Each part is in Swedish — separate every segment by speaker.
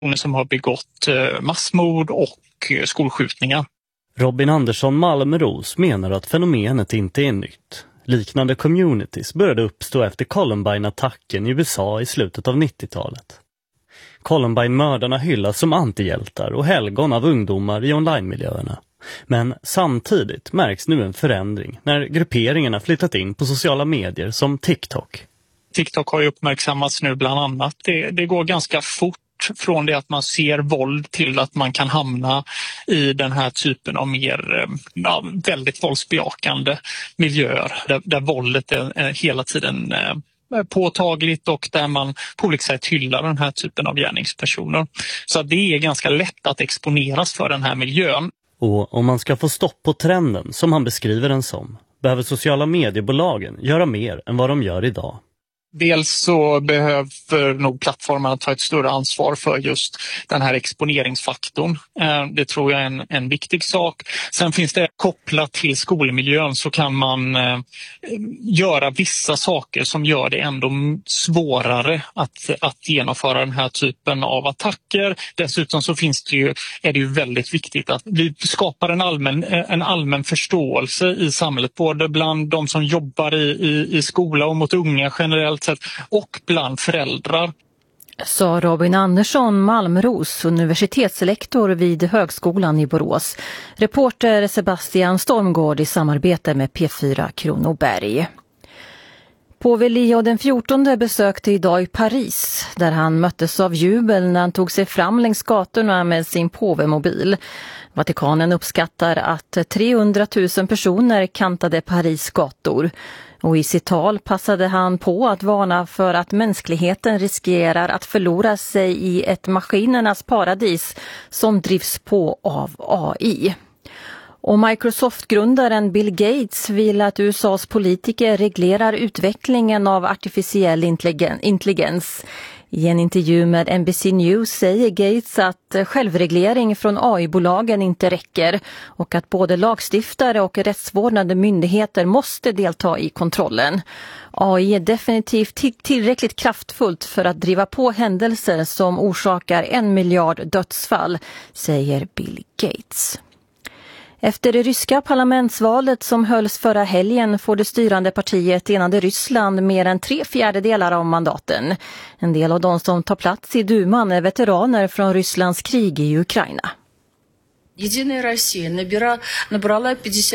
Speaker 1: som har begått massmord och skolskjutningar.
Speaker 2: Robin Andersson Malmros menar att fenomenet inte är nytt. Liknande communities började uppstå efter Columbine-attacken i USA i slutet av 90-talet. Columbine-mördarna hyllas som antihjältar och helgon av ungdomar i online-miljöerna. Men samtidigt märks nu en förändring när grupperingarna flyttat in på sociala medier som TikTok.
Speaker 1: TikTok har ju uppmärksammats nu bland annat. Det går ganska fort från det att man ser våld till att man kan hamna i den här typen av mer väldigt våldsbejakande miljöer där våldet är hela tiden påtagligt och där man på olika sätt hyllar den här typen av gärningspersoner. Så det är ganska lätt att exponeras för den här miljön.
Speaker 2: Och om man ska få stopp på trenden, som han beskriver den som, behöver sociala mediebolagen göra mer än vad de gör idag.
Speaker 1: Dels så behöver nog plattformarna ta ett större ansvar för just den här exponeringsfaktorn. Det tror jag är en viktig sak. Sen finns det kopplat till skolmiljön så kan man göra vissa saker som gör det ändå svårare att genomföra den här typen av attacker. Dessutom så är det ju väldigt viktigt att vi skapar en allmän förståelse i samhället, både bland de som jobbar i skola och mot unga generellt och bland föräldrar.
Speaker 3: Sa Robin Andersson Malmros, universitetslektor vid Högskolan i Borås. Reporter Sebastian Stormgård i samarbete med P4 Kronoberg. Påve Leo den 14 besökte idag i Paris där han möttes av jubel när han tog sig fram längs gatorna med sin påvemobil. Vatikanen uppskattar att 300 000 personer kantade Paris gator. Och i sitt tal passade han på att varna för att mänskligheten riskerar att förlora sig i ett maskinernas paradis som drivs på av AI. Och Microsoft-grundaren Bill Gates vill att USAs politiker reglerar utvecklingen av artificiell intelligens. I en intervju med NBC News säger Gates att självreglering från AI-bolagen inte räcker och att både lagstiftare och rättsvårdande myndigheter måste delta i kontrollen. AI är definitivt tillräckligt kraftfullt för att driva på händelser som orsakar 1 miljard dödsfall, säger Bill Gates. Efter det ryska parlamentsvalet som hölls förra helgen får det styrande partiet Enade Ryssland mer än 3/4 av mandaten. En del av de som tar plats i duman är veteraner från Rysslands krig i Ukraina.
Speaker 4: Единая Россия набрала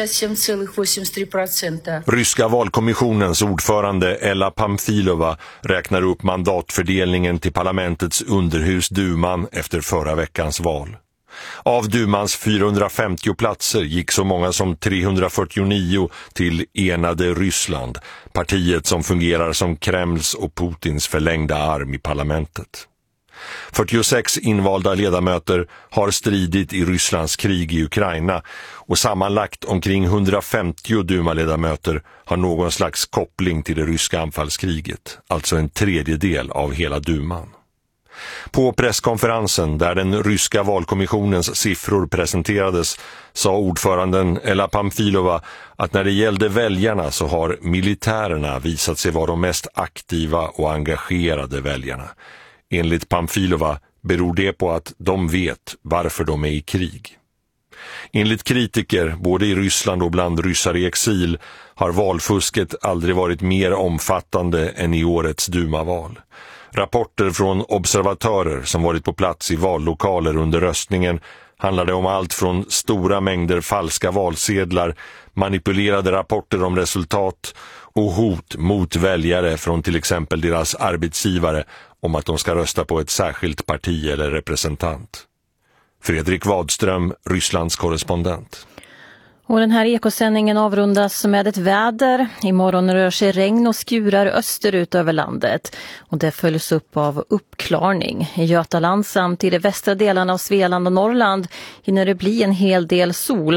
Speaker 4: 57,83%.
Speaker 5: Ryska valkommissionens ordförande Ella Pamfilova räknar upp mandatfördelningen till parlamentets underhus Duman efter förra veckans val. Av Dumans 450 platser gick så många som 349 till Enade Ryssland, partiet som fungerar som Kremls och Putins förlängda arm i parlamentet. 46 invalda ledamöter har stridit i Rysslands krig i Ukraina och sammanlagt omkring 150 Duma-ledamöter har någon slags koppling till det ryska anfallskriget, alltså en tredjedel av hela Duman. På presskonferensen där den ryska valkommissionens siffror presenterades sa ordföranden Ella Pamfilova att när det gällde väljarna så har militärerna visat sig vara de mest aktiva och engagerade väljarna. Enligt Pamfilova beror det på att de vet varför de är i krig. Enligt kritiker, både i Ryssland och bland ryssar i exil, har valfusket aldrig varit mer omfattande än i årets Duma-val. Rapporter från observatörer som varit på plats i vallokaler under röstningen handlade om allt från stora mängder falska valsedlar, manipulerade rapporter om resultat och hot mot väljare från till exempel deras arbetsgivare om att de ska rösta på ett särskilt parti eller representant. Fredrik Wadström, Rysslands korrespondent.
Speaker 3: Och den här ekosändningen avrundas med ett väder. Imorgon rör sig regn och skurar österut över landet. Och det följs upp av uppklarning. I Götaland samt i de västra delarna av Svealand och Norrland hinner det bli en hel del sol.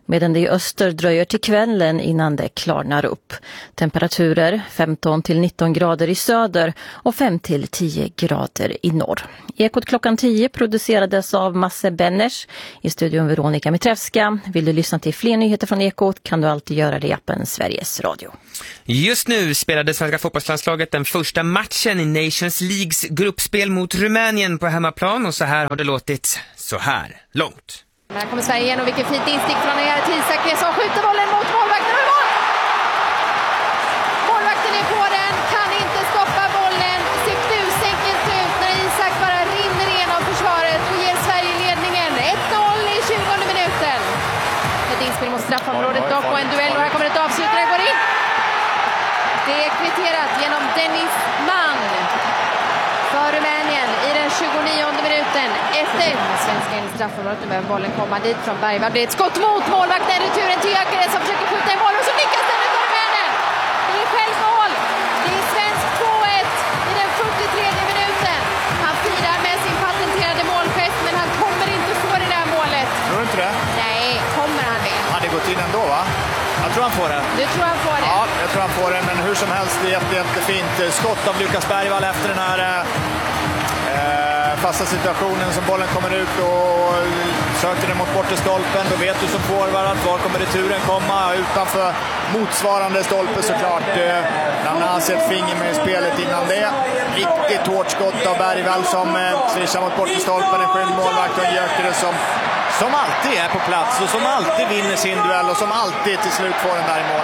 Speaker 3: medan det i öster dröjer till kvällen innan det klarnar upp. Temperaturer 15 till 19 grader i söder och 5 till 10 grader i norr. Ekot klockan 10 producerades av Masse Benners. I studion Veronica Mitrevska. Vill du lyssna till fler nyheter från Ekot kan du alltid göra det i appen Sveriges Radio.
Speaker 6: Just nu spelade svenska fotbollslandslaget den första matchen i Nations Leagues gruppspel mot Rumänien på hemmaplan, och så här har det låtit så här långt.
Speaker 7: Här kommer Sverige igen och vilken fint instick från Isak som skjuter bollen mot målvakten och mål! Målvakten är på den, kan inte stoppa bollen. Ser busenkelt ut när Isak bara rinner igenom försvaret och ger Sverige ledningen. 1-0 i 20:e minuten. Ett inspel mot straffområdet dock och en duell, och här kommer ett avslut där går in. Det är kvitterat genom Dennis Mann för Rumänien i den 29:e minuten. 1-1. Svenska in i straffområdet, nu behöver bollen komma dit från Bergvall. Det är ett skott mot målvakten, returen till Gyökeres som försöker skjuta i mål och så lyckas den utav Rumänen. Det är självmål. Det är svensk 2-1 i den 43:e minuten. Han firar med sin patenterade målgest, men han kommer inte få det där målet.
Speaker 8: Tror du inte det?
Speaker 7: Nej, kommer han det?
Speaker 8: Han hade gått in ändå, va? Jag tror han får det.
Speaker 7: Du tror han får det?
Speaker 8: Ja, jag tror han får det, men hur som helst, det är jättefint skott av Lukas Bergvall efter den här fasta situationen som bollen kommer ut och söker den mot bortre stolpen. Då vet du som forward att var kommer returen komma, utanför motsvarande stolpe såklart. Han har sett finger med spelet innan det. Riktigt hårt skott av Bergvall som swishar mot bortre stolpen. En skymd målvakt och en Gyökeres som alltid är på plats och som alltid vinner sin duell och som alltid till slut får den där i mål.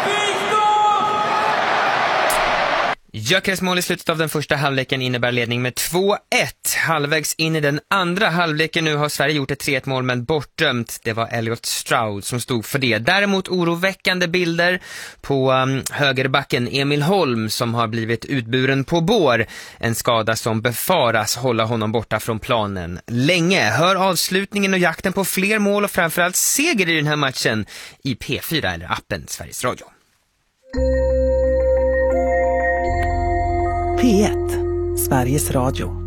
Speaker 6: Gyökeres mål i slutet av den första halvleken innebär ledning med 2-1. Halvvägs in i den andra halvleken nu har Sverige gjort ett 3-1 mål, men bortdömt. Det var Elliot Stroud som stod för det. Däremot oroväckande bilder på högerbacken Emil Holm som har blivit utburen på bår. En skada som befaras hålla honom borta från planen länge. Hör avslutningen och jakten på fler mål och framförallt seger i den här matchen i P4 eller appen Sveriges Radio.
Speaker 9: P1, Sveriges Radio.